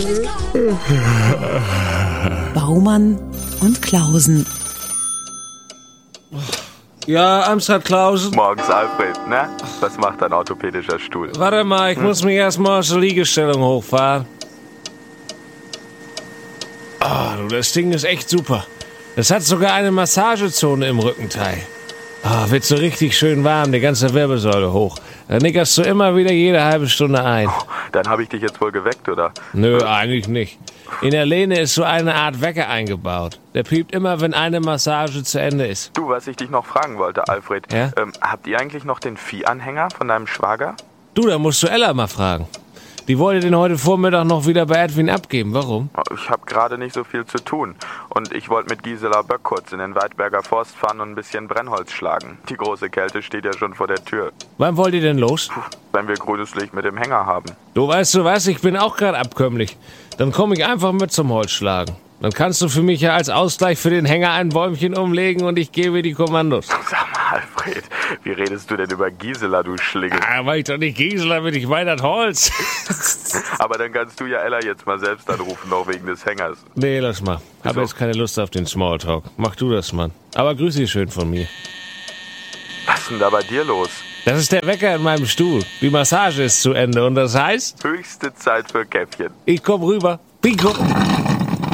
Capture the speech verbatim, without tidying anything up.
Baumann und Klausen. Ja, Amstadt Klausen. Morgens, Alfred, ne? Was macht dein orthopädischer Stuhl? Warte mal, ich hm. muss mich erstmal aus der Liegestellung hochfahren. Ah, oh, das Ding ist echt super. Das hat sogar eine Massagezone im Rückenteil. Ah, oh, wird so richtig schön warm, die ganze Wirbelsäule hoch. Da nickerst du immer wieder jede halbe Stunde ein. Oh, dann habe ich dich jetzt wohl geweckt, oder? Nö, eigentlich nicht. In der Lehne ist so eine Art Wecker eingebaut. Der piept immer, wenn eine Massage zu Ende ist. Du, was ich dich noch fragen wollte, Alfred. Ja? Ähm, habt ihr eigentlich noch den Viehanhänger von deinem Schwager? Du, da musst du Ella mal fragen. Die wollte den heute Vormittag noch wieder bei Edwin abgeben. Warum? Ich habe gerade nicht so viel zu tun. Und ich wollte mit Gisela Böck kurz in den Weidberger Forst fahren und ein bisschen Brennholz schlagen. Die große Kälte steht ja schon vor der Tür. Wann wollt ihr denn los? Puh, wenn wir grünes Licht mit dem Hänger haben. Du weißt, du weißt, ich bin auch gerade abkömmlich. Dann komme ich einfach mit zum Holzschlagen. Dann kannst du für mich ja als Ausgleich für den Hänger ein Bäumchen umlegen und ich gebe die Kommandos. Sag mal, Alfred, wie redest du denn über Gisela, du Schlingel? Ah, weil ich doch nicht Gisela bin, ich meine das Holz. Aber dann kannst du ja Ella jetzt mal selbst anrufen, noch wegen des Hängers. Nee, lass mal. Hab Wieso? jetzt keine Lust auf den Smalltalk. Mach du das, Mann. Aber grüß sie schön von mir. Was ist denn da bei dir los? Das ist der Wecker in meinem Stuhl. Die Massage ist zu Ende und das heißt... Höchste Zeit für Käffchen. Ich komm rüber. Pico.